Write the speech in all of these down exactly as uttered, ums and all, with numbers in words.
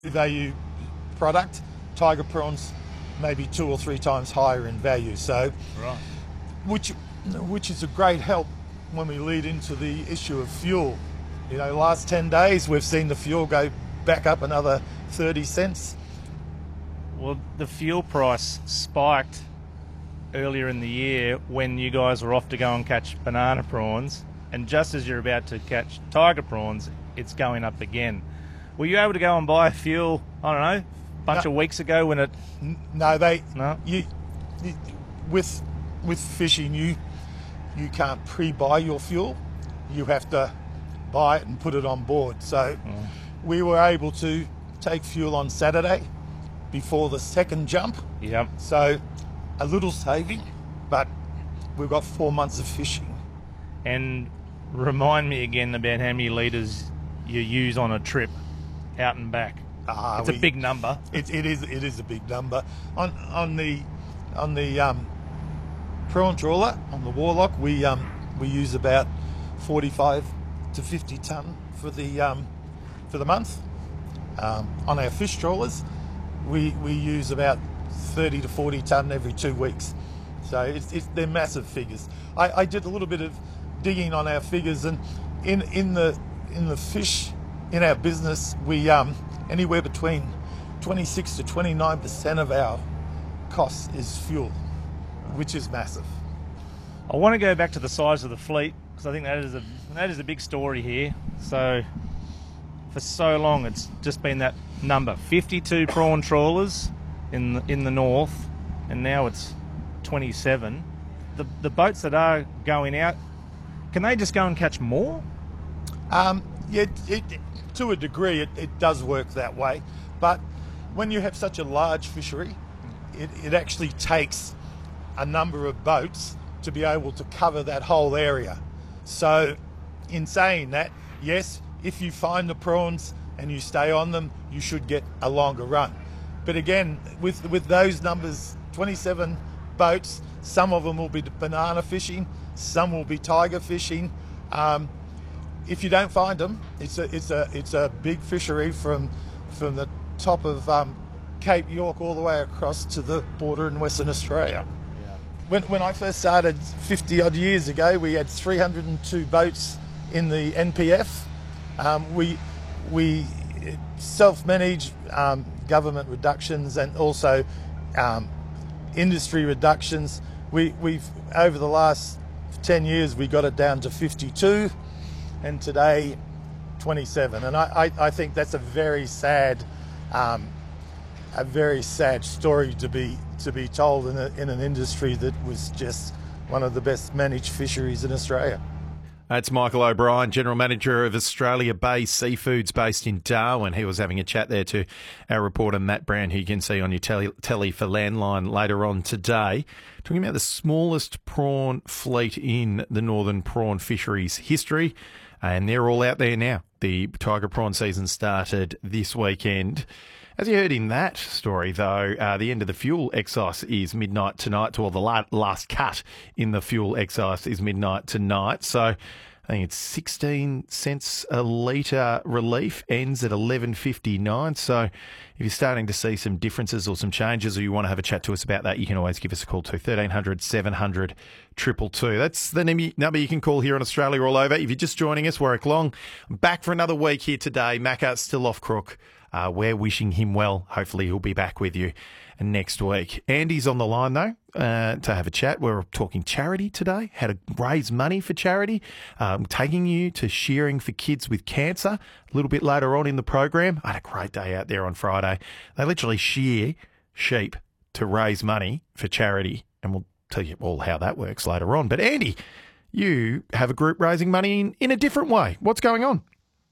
value product. Tiger prawns maybe two or three times higher in value. So, right. which which is a great help when we lead into the issue of fuel. You know, last ten days we've seen the fuel go back up another thirty cents. Well, the fuel price spiked earlier in the year when you guys were off to go and catch banana prawns, and just as you're about to catch tiger prawns, it's going up again. Were you able to go and buy fuel, I don't know, a bunch No. of weeks ago when it... No, they No? you, you with with fishing you you can't pre-buy your fuel. You have to buy it and put it on board. So Mm. we were able to take fuel on Saturday before the second jump. Yep. So a little saving, but we've got four months of fishing. And remind me again about how many litres you use on a trip out and back. Ah, It's we- a big number. It, it is it is a big number. On on the on the um, prawn trawler on the Warlock, we um, we use about forty-five to fifty ton for the um, for the month. Um, on our fish trawlers, we we use about thirty to forty ton every two weeks. So it's, it's they're massive figures. I, I did a little bit of digging on our figures, and in in the in the fish in our business, we um, anywhere between twenty-six to twenty-nine percent of our cost is fuel, which is massive. I want to go back to the size of the fleet because I think that is a that is a big story here. So for so long, it's just been that number: fifty-two prawn trawlers in the, in the north, and now it's twenty-seven. The the boats that are going out, can they just go and catch more? Um, yeah, it, it, to a degree, it, it does work that way. But when you have such a large fishery, it, it actually takes a number of boats to be able to cover that whole area. So in saying that, yes, if you find the prawns and you stay on them, you should get a longer run. But again, with with those numbers, twenty-seven boats, some of them will be banana fishing, some will be tiger fishing. Um, if you don't find them, it's a it's a it's a big fishery from from the top of um, Cape York all the way across to the border in Western Australia. When, when I first started fifty odd years ago, we had three hundred two boats in the N P F. Um, we we self-manage um, government reductions and also um, industry reductions. We, we've over the last ten years we got it down to fifty-two, and today twenty-seven. And I, I, I think that's a very sad, um, a very sad story to be to be told in, a, in an industry that was just one of the best managed fisheries in Australia. That's Michael O'Brien, General Manager of Australia Bay Seafoods based in Darwin. He was having a chat there to our reporter Matt Brown, who you can see on your telly, telly for Landline later on today, talking about the smallest prawn fleet in the northern prawn fisheries history. And they're all out there now. The tiger prawn season started this weekend. As you heard in that story, though, uh, the end of the fuel excise is midnight tonight, or the la- last cut in the fuel excise is midnight tonight. So I think it's sixteen cents a litre relief, ends at eleven fifty-nine. So if you're starting to see some differences or some changes, or you want to have a chat to us about that, you can always give us a call to thirteen hundred, seven hundred, two two two. That's the number you can call here in Australia all over. If you're just joining us, Warwick Long, I'm back for another week here today. Macca's still off crook. Uh, we're wishing him well. Hopefully he'll be back with you next week. Andy's on the line, though, uh, to have a chat. We're talking charity today, how to raise money for charity, um, taking you to shearing for kids with cancer a little bit later on in the program. I had a great day out there on Friday. They literally shear sheep to raise money for charity, and we'll tell you all how that works later on. But Andy, you have a group raising money in, in a different way. What's going on?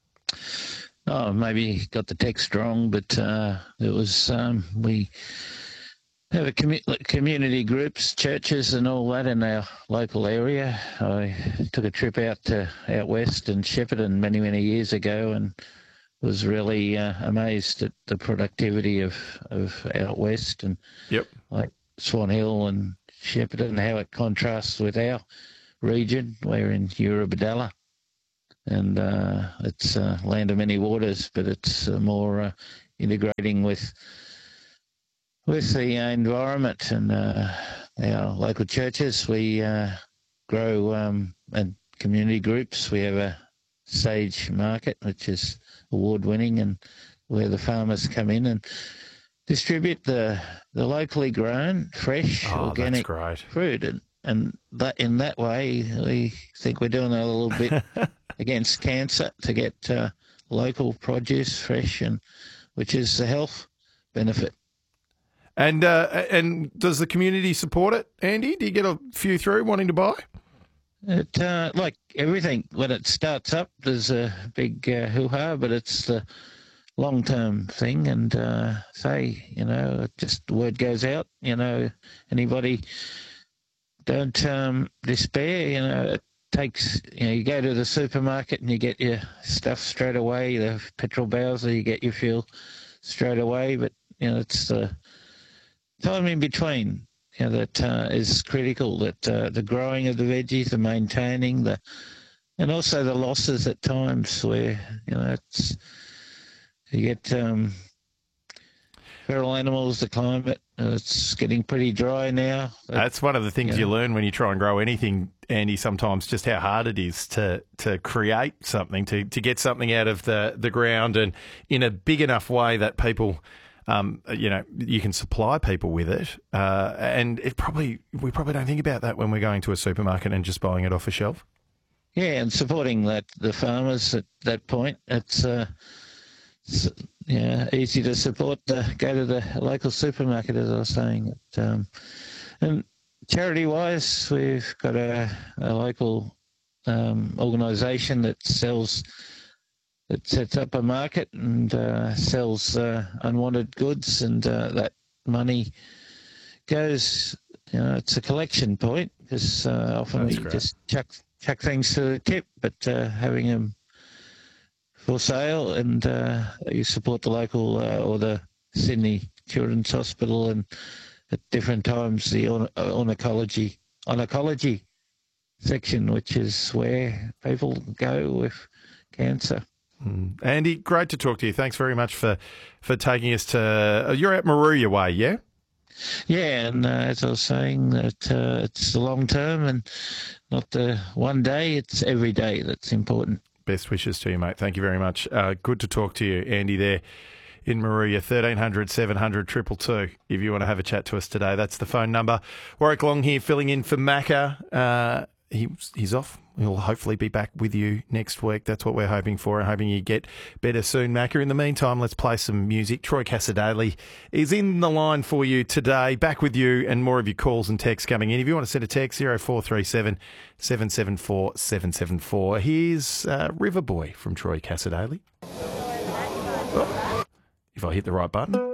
Oh, maybe got the text wrong, but uh, it was um, we have a commu- community groups, churches, and all that in our local area. I took a trip out to out west in Shepparton many many years ago, and was really uh, amazed at the productivity of of out west and Yep. like Swan Hill and Shepparton, how it contrasts with our region. We're in Eurobodalla. And uh, it's uh, land of many waters, but it's uh, more uh, integrating with with the environment and uh, our local churches. We uh, grow um, and community groups. We have a Sage Market, which is award-winning, and where the farmers come in and distribute the the locally grown, fresh, Oh, organic that's great. fruit. And, and that in that way, we think we're doing a little bit against cancer to get uh, local produce, fresh, and which is a health benefit. And uh, and does the community support it, Andy? Do you get a few through wanting to buy? It uh, like everything, when it starts up, there's a big uh, hoo-ha, but it's the long-term thing. And uh, say, you know, just the word goes out. You know, anybody don't um, despair. You know, it takes. You know, you go to the supermarket and you get your stuff straight away. The petrol Bowser, you get your fuel straight away. But you know, it's the time in between, you know, that uh, is critical. That uh, the growing of the veggies, the maintaining, the and also the losses at times where you know it's you get um, feral animals, the climate. Uh, it's getting pretty dry now. That's one of the things yeah. you learn when you try and grow anything, Andy, sometimes just how hard it is to, to create something, to, to get something out of the, the ground and in a big enough way that people, um, you know, you can supply people with it. Uh, and it probably we probably don't think about that when we're going to a supermarket and just buying it off a shelf. Yeah, and supporting that the farmers at that point. It's, uh, it's yeah, easy to support. The, go to the local supermarket, as I was saying. Um, and charity-wise, we've got a, a local um, organisation that sells, that sets up a market and uh, sells uh, unwanted goods, and uh, that money goes. You know, it's a collection point because uh, often That's we great. just chuck chuck things to the tip, but uh, having them for sale, and uh, you support the local uh, or the Sydney Children's Hospital, and at different times the on- oncology oncology section, which is where people go with cancer. Mm. Andy, great to talk to you. Thanks very much for, for taking us to... Uh, you're at Moruya Way, yeah? Yeah, and uh, as I was saying, that uh, it's the long term and not the one day, it's every day that's important. Best wishes to you, mate. Thank you very much. Uh, good to talk to you, Andy, there in Moruya. thirteen hundred, seven hundred, two two two if you want to have a chat to us today. That's the phone number. Warwick Long here filling in for Macca. Uh, he, he's off. He'll hopefully be back with you next week. That's what we're hoping for. I'm hoping you get better soon, Macca. In the meantime, let's play some music. Troy Cassar-Daley is in the line for you today. Back with you and more of your calls and texts coming in. If you want to send a text, zero four three seven, seven seven four, seven seven four. Here's uh, River Boy from Troy Cassar-Daley. Oh, if I hit the right button.